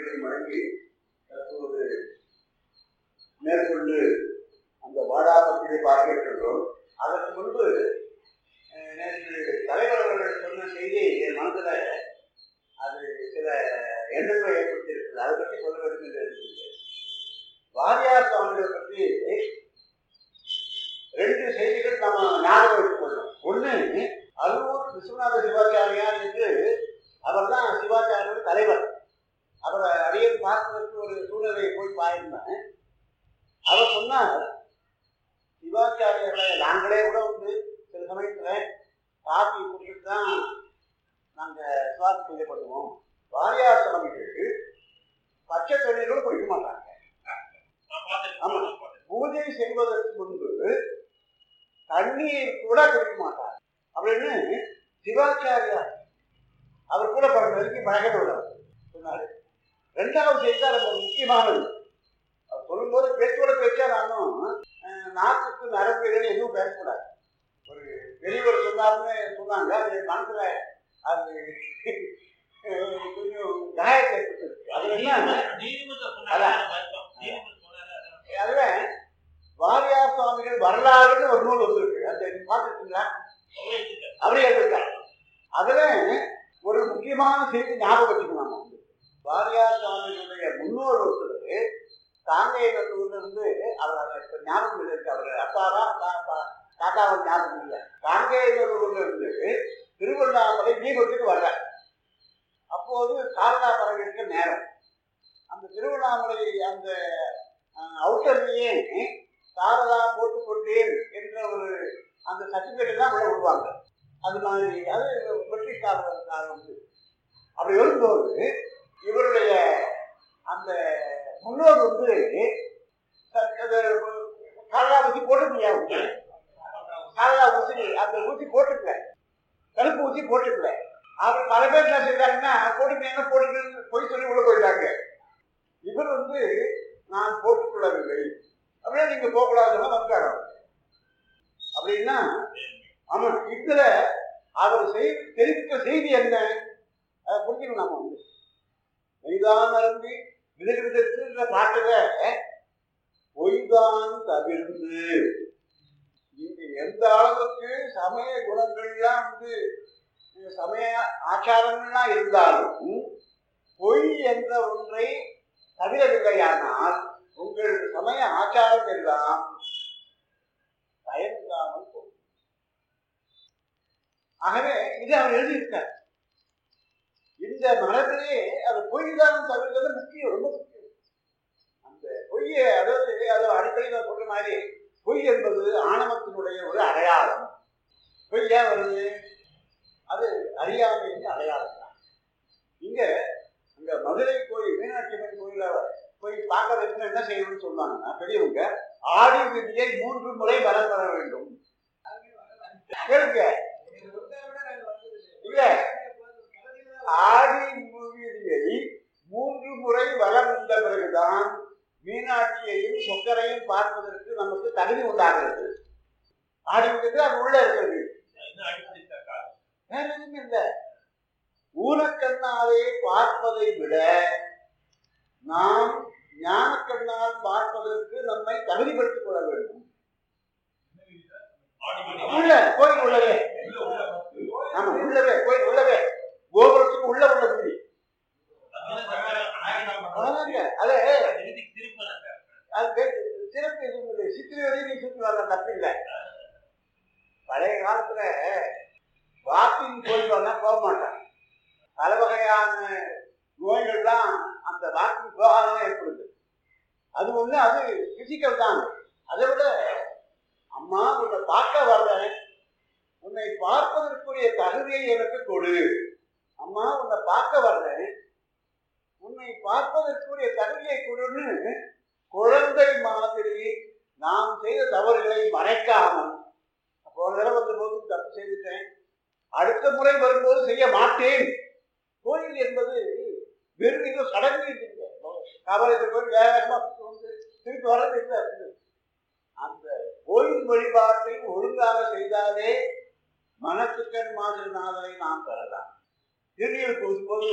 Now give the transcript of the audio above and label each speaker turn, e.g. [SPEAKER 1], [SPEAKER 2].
[SPEAKER 1] திருவடிகளையும் வழங்கி தற்போது மேற்கொண்டு அந்த வாடாமத்திலே பார்க்கின்றோம். அதற்கு முன்பு நேற்று தலைவர் அவர்கள் சொன்ன செய்தி என் மனதில் அது சில எண்ணங்களை ஏற்படுத்தியிருக்கிறது. அதை பற்றி சொல்ல வேண்டும் என்று இருக்கிறது. வாரியார் சுவாமிகளை பற்றி 2 செய்திகள் நம்ம ஞாபகம் வைத்துக் கொள்ளணும். ஒன்று, அருளூர் விஸ்வநாத சிவாச்சாரியார் என்று அவர் தான் சிவாச்சாரியோட தலைவர். அவரை அடியேன் பார்ப்பதற்கு ஒரு சூழ்நிலையை போய் பாயிருந்தேன். அவர் சொன்னார், சிவாச்சாரியர்களை நாங்களே கூட சில சமயத்தில் காஃபி குடிச்சிட்டு தான் நாங்கள் சுவாசி செய்யப்படுவோம். வாரியார் சுவாமிகள் பச்சை தண்ணீரும் குடிக்க மாட்டாங்க. ஆமாம், பூஜை செய்வதற்கு முன்பு தண்ணீர் கூட குடிக்க மாட்டார் அப்படின்னு சிவாச்சாரியார் அவர் கூட நெருங்கி பழகிறவர் சொன்னார். 2வது செய்தி தான் ரொம்ப முக்கியமானது. அவர் சொல்லும்போது பேச்சோட பேச்சா நானும் நாட்டுக்கு நரம்புகள் எதுவும் பேசக்கூடாது. ஒரு பெரியவர் சொன்னார்னு சொன்னாங்க. அது மனசுல அது கொஞ்சம் காயத்தை ஏற்பட்டிருக்கு. அதுல என்ன, அதுல வாரியார் சுவாமிகள் வரலாறுன்னு ஒரு நூல் வந்திருக்கு. அந்த பார்த்துருக்கீங்களா? அப்படியே இருக்காங்க. அதுல ஒரு முக்கியமான செய்தி ஞாபகம் வச்சுக்கலாம். வாரியார் சுவாமிகளுடைய முன்னோர் ஒருத்தர் காங்கேயத்தூர்ல இருந்து அவர் ஞாபகம் இருக்கு. அவர் அப்பாவா தாத்தாவும் ஞாபகம் இல்லை. காங்கேயத்தூர்ல இருந்து திருவண்ணாமலை தீபத்துக்கு வர்றார். அப்போது சாரதா பறவைக்கு நேரம். அந்த திருவண்ணாமலை அந்த அவுட்டர்லேயே சாரதா போட்டுக்கொண்டேன் என்ற ஒரு அந்த சர்டிஃபிகேட் தான் உள்ள விடுவாங்க. அது மாதிரி அது பிரிட்டிஷ் காலம். அப்படி வரும்போது இவருடைய அந்த முன்னோர் சாரதா ஊசி போட்டுக்கலையா? சாரதா ஊசி அந்த ஊசி போட்டுக்கல, கருப்பு ஊசி போட்டுக்கல. அவர் பல பேர் என்ன செய்தாங்கன்னா போட்டுக்கணும்னு போய் சொல்லி உள்ள போயிட்டாங்க. இவர் நான் போட்டுக்கொள்ளவில்லை அப்படின்னா நீங்க போகக்கூடாதுன்னா வந்துட்டாங்க. அப்படின்னா ஆமா, இதுல அவர் தெரிவித்த செய்தி என்ன அதை புரிஞ்சுக்கணும். நாம பொய்தான் அருந்தி விதவிதற்குன்ற பாட்டுல பொய்தான் தவிர்த்து இங்க எந்த அளவுக்கு சமய குணங்கள்லாம் சமய ஆச்சாரங்கள்லாம் இருந்தாலும் பொய் என்ற ஒன்றை தவிரவில்லையானால் உங்கள் சமய ஆச்சாரம் எல்லாம் பயனில்லாமல் போகும். ஆகவே இது அவர் எழுதியிருக்கார். இந்த மரத்திலே அது பொய் தான் தவிர்க்கிறது முக்கியம், ரொம்ப முக்கியம். அந்த பொய்யை அதாவது அடிப்படையில் சொல்ற மாதிரி பொய் என்பது ஆணவத்தினுடைய ஒரு அடையாளம். பொய் ஏன் வருது? அது அறியாமையின் அடையாளம் தான். அங்க மதுரை கோயில் மீனாட்சி அம்மன் கோயில போய் பார்க்கறதுக்கு என்ன செய்யணும்னு சொன்னாங்கன்னா பெரியவங்க ஆடி வீதியை 3 முறை வலம் வர வேண்டும். கேளுங்க, இல்ல ஆடி வீதியை 3 முறை வலம் வந்த பிறகுதான் மீனாட்சியையும் சொக்கரையும் பார்ப்பதற்கு நமக்கு தகுதி உண்டாகிறது. ஆடி வீதி அது உள்ள இருக்கிறது. வேற எதுவும் இல்லை. ஊனக்கண்ணாலே பார்ப்பதை விட நாம் ஞானக்கண்ணால் பார்ப்பதற்கு நம்மை தகுதிப்படுத்திக் கொள்ள வேண்டும். கோயில் உள்ளவே, ஆமா உள்ளவே, கோயில் உள்ளவே, கோபுரத்துக்கு உள்ள வீதி. அது சிறப்பு எதுவும் இல்லை. சித்திரை வரையும் நீ சுற்றி வர தப்பில்லை. பழைய காலத்துல வாக்கிங் போயிட்டு வந்தா போக மாட்டான். பல வகையான நோய்கள்லாம் அந்த வாக்கிங் போகாதான் ஏற்படுது. அது அது பிசிக்கல் தான். அதை விட அம்மா உன்னை பார்க்க வர்றேன், உன்னை பார்ப்பதற்குரிய தகுதியை எனக்கு கொடு. அம்மா உன்னை பார்க்க வர்றேன், உன்னை பார்ப்பதற்குரிய தகுதியை கொடுன்னு குழந்தை மாதிரி நாம் செய்த தவறுகளை மறைக்காமல், போன தடவை வந்தபோது தப்பு செய்துட்டேன், அடுத்த முறை வரும்போது செய்ய மாட்டேன். கோயில் என்பது வெறும் ஏதோ சடங்கு இல்லை. கவலைக்கு போய் வேகமா திருப்பி வர்றது இல்லை. அந்த கோயில் வழிபாட்டை ஒழுங்காக செய்தாலே மனத்துக்கண் மாதிரி நாதலை நாம் பெறலாம். திருநீர் பூசும்போது